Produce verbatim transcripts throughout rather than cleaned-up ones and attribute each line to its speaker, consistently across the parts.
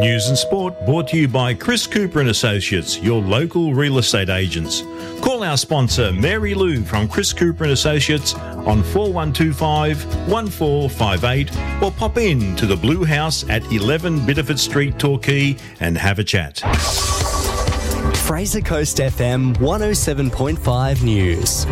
Speaker 1: News and sport brought to you by Chris Cooper and Associates, your local real estate agents. Call our sponsor Mary Lou from Chris Cooper and Associates on four one two five, one four five eight or pop in to the Blue House at eleven Biddeford Street, Torquay and have a chat.
Speaker 2: Fraser Coast F M one oh seven point five News.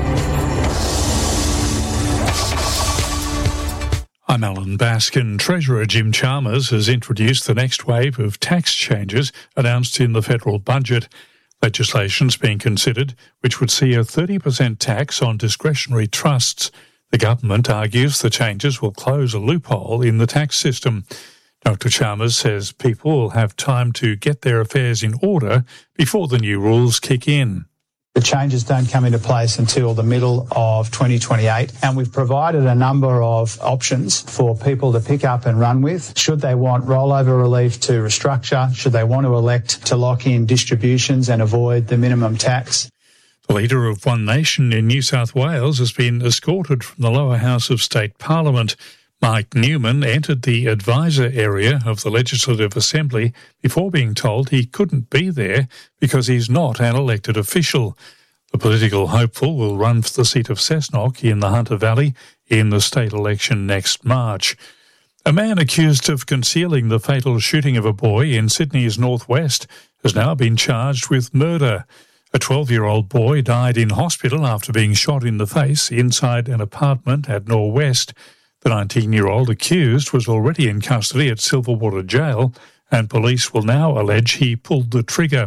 Speaker 3: I'm Alan Baskin. Treasurer Jim Chalmers has introduced the next wave of tax changes announced in the federal budget. Legislation's being considered, which would see a thirty percent tax on discretionary trusts. The government argues the changes will close a loophole in the tax system. Doctor Chalmers says people will have time to get their affairs in order before the new rules kick in.
Speaker 4: The changes don't come into place until the middle of twenty twenty-eight, and we've provided a number of options for people to pick up and run with. Should they want rollover relief to restructure? Should they want to elect to lock in distributions and avoid the minimum tax?
Speaker 3: The leader of One Nation in New South Wales has been escorted from the lower house of state parliament. Mike Newman entered the advisor area of the Legislative Assembly before being told he couldn't be there because he's not an elected official. The political hopeful will run for the seat of Cessnock in the Hunter Valley in the state election next March. A man accused of concealing the fatal shooting of a boy in Sydney's northwest has now been charged with murder. A twelve-year-old boy died in hospital after being shot in the face inside an apartment at Norwest. The nineteen-year-old accused was already in custody at Silverwater Jail, and police will now allege he pulled the trigger.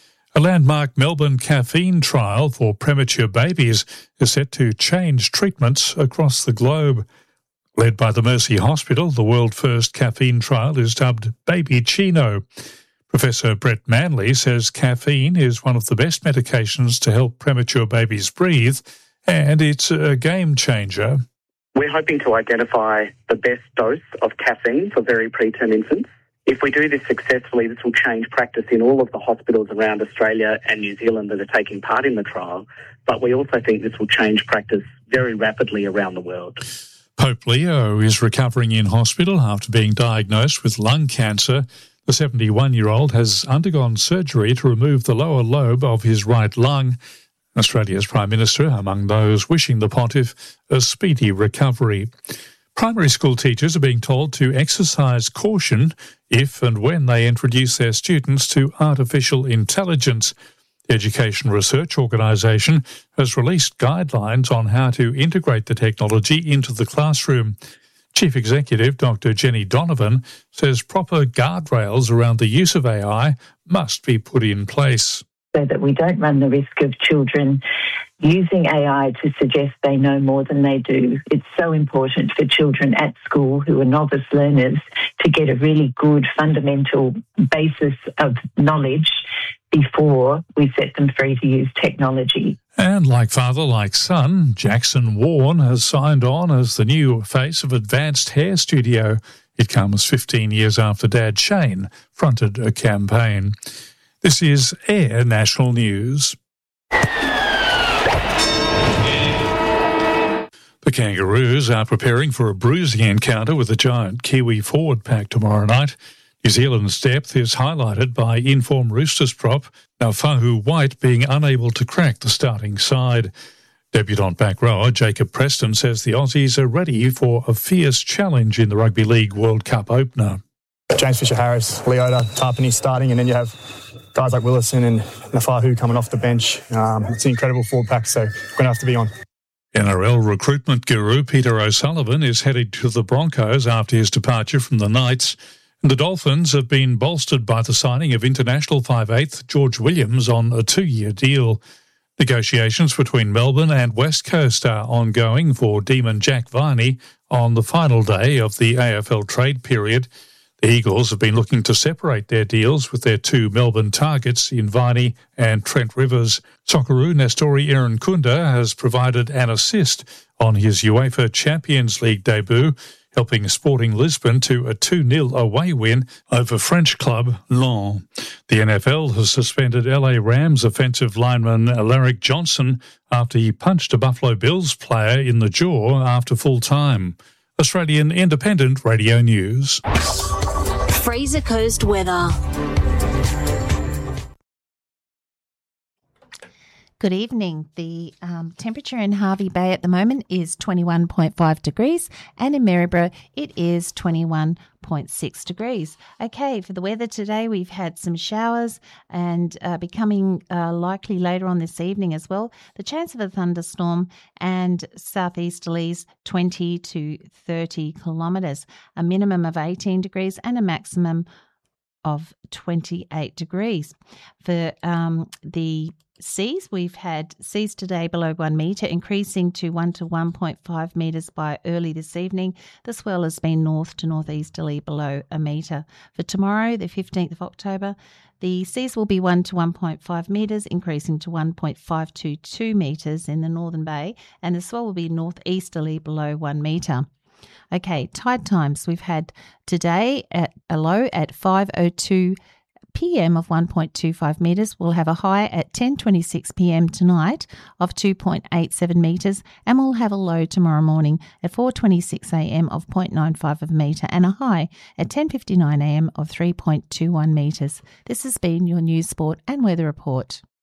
Speaker 3: A landmark Melbourne caffeine trial for premature babies is set to change treatments across the globe. Led by the Mercy Hospital, the world-first caffeine trial is dubbed Baby Chino. Professor Brett Manley says caffeine is one of the best medications to help premature babies breathe, and it's a game-changer.
Speaker 5: We're hoping to identify the best dose of caffeine for very preterm infants. If we do this successfully, this will change practice in all of the hospitals around Australia and New Zealand that are taking part in the trial, but we also think this will change practice very rapidly around the world.
Speaker 3: Pope Leo is recovering in hospital after being diagnosed with lung cancer. The seventy-one-year-old has undergone surgery to remove the lower lobe of his right lung. Australia's Prime Minister among those wishing the Pontiff a speedy recovery. Primary school teachers are being told to exercise caution if and when they introduce their students to artificial intelligence. The Education Research Organisation has released guidelines on how to integrate the technology into the classroom. Chief Executive Doctor Jenny Donovan says proper guardrails around the use of A I must be put in place,
Speaker 6: so that we don't run the risk of children using A I to suggest they know more than they do. It's so important for children at school who are novice learners to get a really good fundamental basis of knowledge before we set them free to use technology.
Speaker 3: And like father, like son, Jackson Warne has signed on as the new face of Advanced Hair Studio. It comes fifteen years after Dad Shane fronted a campaign. This is Air National News. The Kangaroos are preparing for a bruising encounter with a giant Kiwi forward pack tomorrow night. New Zealand's depth is highlighted by in-form Roosters prop Naufahu White being unable to crack the starting side. Debutant back rower Jacob Preston says the Aussies are ready for a fierce challenge in the Rugby League World Cup opener.
Speaker 7: James Fisher-Harris, Leota, Tarpany starting, and then you have guys like Willison and Naufahu coming off the bench. Um, it's an incredible forward pack, so we're going to have to be on.
Speaker 3: N R L recruitment guru Peter O'Sullivan is headed to the Broncos after his departure from the Knights. And the Dolphins have been bolstered by the signing of international five eighth George Williams on a two-year deal. Negotiations between Melbourne and West Coast are ongoing for Demon Jack Viney on the final day of the A F L trade period. The Eagles have been looking to separate their deals with their two Melbourne targets in Viney and Trent Rivers. Socceroo Nestori Irankunda has provided an assist on his UEFA Champions League debut, helping Sporting Lisbon to a two nil away win over French club Lens. The N F L has suspended L A Rams offensive lineman Alaric Johnson after he punched a Buffalo Bills player in the jaw after full time. Australian Independent Radio News.
Speaker 8: Fraser Coast weather.
Speaker 9: Good evening. The um, temperature in Hervey Bay at the moment is twenty-one point five degrees, and in Maryborough it is twenty-one point six degrees. Okay, for the weather today, we've had some showers and uh, becoming uh, likely later on this evening as well. The chance of a thunderstorm and southeasterlies twenty to thirty kilometres, a minimum of eighteen degrees and a maximum of twenty-eight degrees. For um, the seas, we've had seas today below one metre, increasing to one to one point five metres by early this evening. The swell has been north to northeasterly below a metre. For tomorrow, the fifteenth of October, the seas will be one to one point five metres, increasing to one point five two two metres in the Northern Bay, and the swell will be northeasterly below one metre. Okay, tide times. We've had today at a low at five oh two p.m. of one point two five metres. We'll have a high at ten twenty-six p.m. tonight of two point eight seven metres, and we'll have a low tomorrow morning at four twenty-six a.m. of zero point nine five of a metre and a high at ten fifty-nine a.m. of three point two one metres. This has been your news, sport and weather report.